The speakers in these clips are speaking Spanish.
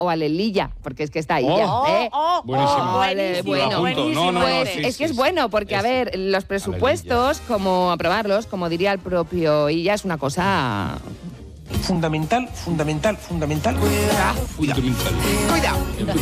o Alelilla, porque es que está ahí Buenísimo. Buenísimo. Es que es bueno, porque, a ver, los presupuestos, como aprobarlos, como diría el propio Illa, es una cosa... Fundamental. Cuidado.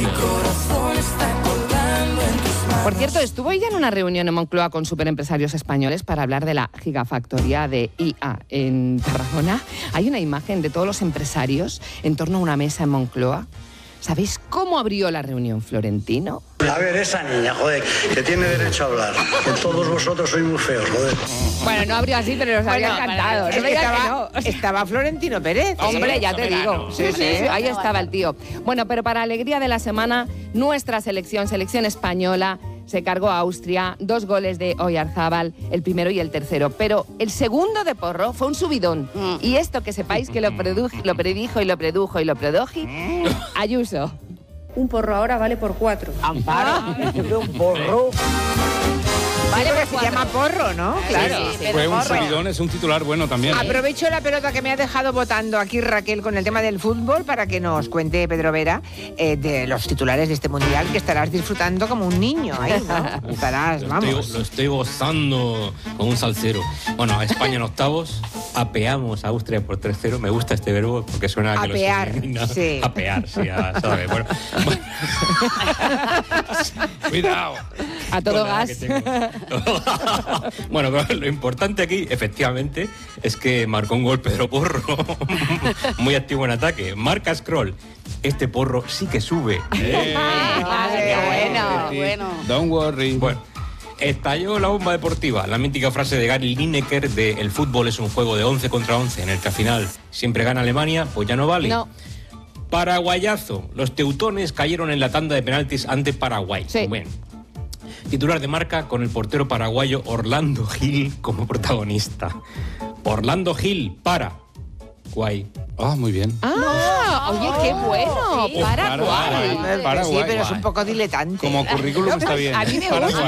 Por cierto, estuvo ella en una reunión en Moncloa con superempresarios españoles para hablar de la gigafactoría de IA en Tarragona. Hay una imagen de todos los empresarios en torno a una mesa en Moncloa. ¿Sabéis cómo abrió la reunión Florentino? A ver, esa niña, joder, que tiene derecho a hablar. Que todos vosotros sois muy feos, joder. Bueno, no abrió así, pero nos habría encantado. Estaba Florentino Pérez. Hombre, ya te digo. Sí, ahí estaba el tío. Bueno, pero para alegría de la semana, nuestra selección española, se cargó a Austria, 2 goles de Oyarzábal, el primero y el tercero. Pero el segundo de Porro fue un subidón. Y esto que sepáis que lo predijo Ayuso. Un porro ahora vale por 4. Amparo, un porro. Vale, pero se llama porro, ¿no? Claro. Sí, fue un subidón, es un titular bueno también. Aprovecho la pelota que me ha dejado votando aquí Raquel con el tema del fútbol para que nos cuente Pedro Vera de los titulares de este mundial, que estarás disfrutando como un niño ahí, ¿no? Estarás, vamos. Lo estoy gozando como un salsero. Bueno, España en octavos, apeamos a Austria por 3-0. Me gusta este verbo porque suena a que apear, los elimina. sí. Apear, sí, ya sabes. Bueno. Cuidado. A todo gas. Bueno, pero lo importante aquí, efectivamente, es que marcó un gol Pedro Porro, muy activo en ataque. Marca Scroll. Este Porro sí que sube. ¡Qué bueno! Don't worry. Bueno, estalló la bomba deportiva. La mítica frase de Gary Lineker de el fútbol es un juego de 11 contra 11, en el que al final siempre gana Alemania, pues ya no vale. No. Paraguayazo. Los teutones cayeron en la tanda de penaltis ante Paraguay. Sí. Bueno. Titular de Marca con el portero paraguayo Orlando Gil como protagonista. Orlando Gil, Paraguay. Muy bien. Oye, qué bueno. Sí. Paraguay. Sí, pero es un poco diletante. Como currículum está bien. A mí me gusta.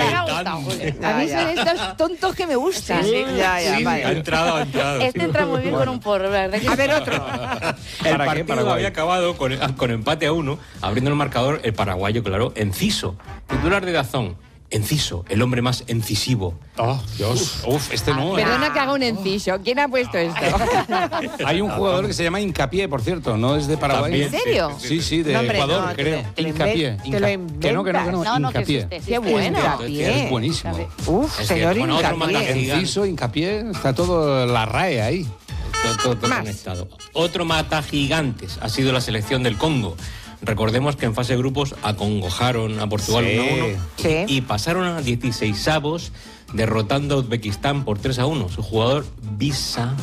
A mí son estos tontos que me gustan. Sí, vale. Ha entrado. Este entra muy bien con un porro, ¿verdad? A ver, otro. El ¿Para qué? partido Paraguay. había acabado con empate a 1, abriendo el marcador el paraguayo, claro, Enciso. Titular de DAZN. Enciso, el hombre más incisivo. Dios. Este no. Perdona que haga un enciso. ¿Quién ha puesto esto? Hay un jugador que se llama Hincapié, por cierto, no es de Paraguay. ¿En serio? Sí, de No, hombre, Ecuador, no, creo. te lo Hincapié. te lo Que no, No, que Hincapié. existe. Qué bueno. Hincapié. Es buenísimo. Uf, Es señor cierto. Bueno, otro Hincapié. mata- Enciso, Hincapié, está todo la RAE ahí. Todo Más. conectado. Otro mata gigantes ha sido la selección del Congo. Recordemos que en fase de grupos acongojaron a Portugal 1-1 Sí. y pasaron a 16avos derrotando a Uzbekistán por 3-1. Su jugador Luisa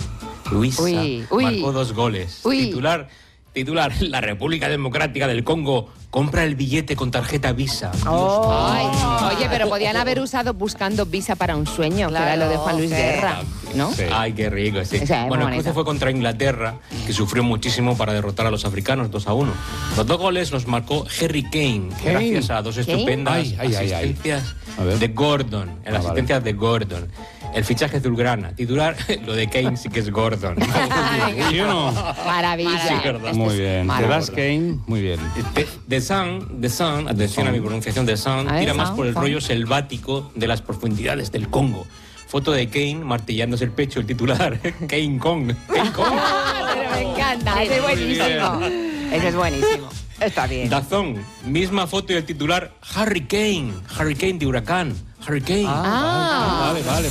Uy. marcó 2 goles. Uy. Titular, la República Democrática del Congo compra el billete con tarjeta Visa. Ay, oye, pero podían haber usado buscando visa para un sueño, que era lo de Juan Luis Guerra, ¿no? Sí. Ay, qué rico, sí. O sea, es Bueno, muy el cruce bonito. fue contra Inglaterra, que sufrió muchísimo para derrotar a los africanos 2-1. Los 2 goles los marcó Harry Kane, gracias a 2 estupendas Ay. asistencias A ver. de Gordon. En las asistencias de Gordon. El fichaje azulgrana. Titular, lo de Kane sí que es Gordon. ¿Sí o no? Maravilla. Sí, verdad. Muy bien. Maravilla. The Last Kane, muy bien. The Sun, atención a mi pronunciación, The Sun, A ver, tira más Sun, por el Sun. rollo selvático de las profundidades del Congo. Foto de Kane martillándose el pecho, el titular. Kane Kong. Kane Kong. Pero me encanta, ese es buenísimo. Ese es buenísimo. Está bien. Dazón, misma foto y el titular Harry Kane de Huracán. Harry Kane. Vale.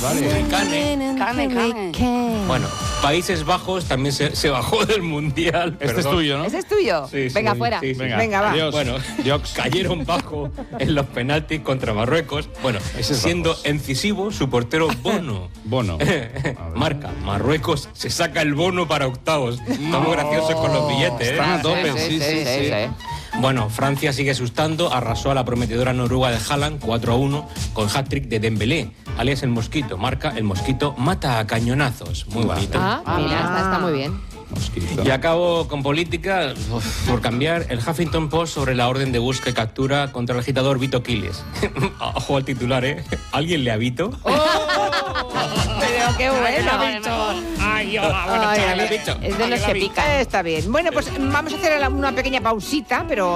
Cane. Bueno, Países Bajos también se bajó del Mundial. Este es perdón. tuyo, ¿no? ¿Ese es tuyo? Sí, Venga, sí, fuera. sí, sí. Venga, va. Adiós. Bueno, Jokes. cayeron bajo en los penaltis contra Marruecos. Bueno, Ese es siendo bajos. incisivo su portero Bono. Bono. Marca, Marruecos se saca el bono para octavos. Estamos graciosos con los billetes, ¿eh? Están a tope, sí. Bueno, Francia sigue asustando, arrasó a la prometedora noruega de Haaland 4-1 con hat-trick de Dembélé, alias el Mosquito. Marca, el Mosquito mata a cañonazos. Muy bonito. Mira, está muy bien. Mosquito. Y acabo con política, por cambiar, el Huffington Post sobre la orden de búsqueda y captura contra el agitador Vito Quiles. Ojo al titular, ¿eh? ¿Alguien le ha Vito? Pero qué bueno. Ay, Es de los que pican. Está bien. Bueno, pues vamos a hacer una pequeña pausita, pero